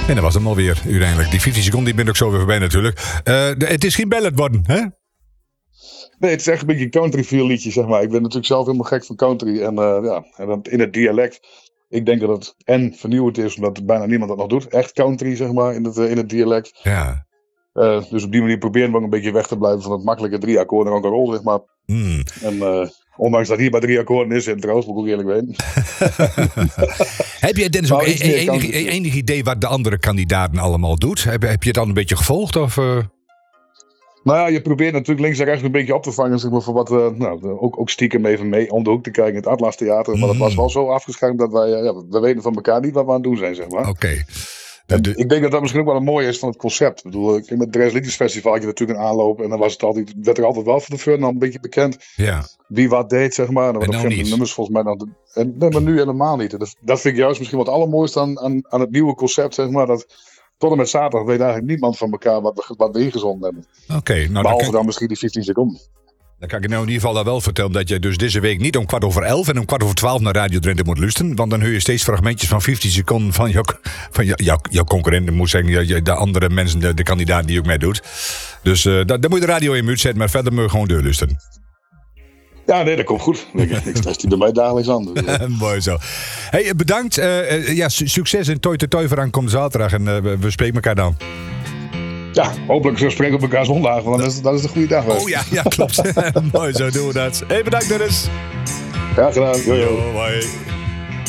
En dat was hem alweer, uiteindelijk. Die 15 seconden die ben ik zo weer voorbij natuurlijk. Het is geen ballad worden, hè? Nee, het is echt een beetje een country feel liedje, zeg maar. Ik ben natuurlijk zelf helemaal gek van country. En dan in het dialect. Ik denk dat het vernieuwend is, omdat bijna niemand dat nog doet. Echt country, zeg maar, in het dialect. Ja. Dus op die manier proberen we ook een beetje weg te blijven van het makkelijke 3 akkoorden rock'n'roll, zeg maar. En ondanks dat hier bij 3 akkoorden is, trouwens, moet ik ook eerlijk weten. Heb jij Dennis ook enig idee wat de andere kandidaten allemaal doet? Heb je het al een beetje gevolgd? Of, Nou ja, je probeert natuurlijk links en rechts een beetje op te vangen, zeg maar, voor wat ook stiekem even mee om de hoek te kijken in het Atlas Theater. Maar dat was wel zo afgeschermd dat wij, we weten van elkaar niet wat we aan het doen zijn, zeg maar. Oké. Ik denk dat dat misschien ook wel een mooie is van het concept. Ik bedoel, met het Dres Liedjesfestival had je natuurlijk een aanloop en dan werd er altijd wel voor de fun al een beetje bekend wie wat deed, zeg maar. En dan nou niet. Nummers volgens mij nog. Nee, maar nu helemaal niet. Dat vind ik juist misschien wat allermooiste aan het nieuwe concept, zeg maar. Dat tot en met zaterdag weet eigenlijk niemand van elkaar wat we ingezonden hebben. Oké. Nou, behalve dan misschien die 15 seconden. Dan kan ik nou in ieder geval wel vertellen dat je dus deze week niet om 11:15 en om 11:15 naar Radio Drenthe moet luisteren. Want dan hoor je steeds fragmentjes van 15 seconden van jouw concurrenten, moet zeggen, de andere mensen, de kandidaat die ook mee doet. Dus dan moet je de radio in mute zetten, maar verder moet je gewoon doorluisteren. Ja, nee, dat komt goed. Ik stress die bij mij dagelijks aan. Dus. Mooi zo. Hey, bedankt. Succes in Toy to Toy voor aankomende zaterdag en we spreken elkaar dan. Ja, hopelijk zo spreken we elkaar zondag, want dat is de goede dag. Oh ja, klopt. Mooi zo, doen we dat. Hey, bedankt Dennis. Graag gedaan. Yo, bye.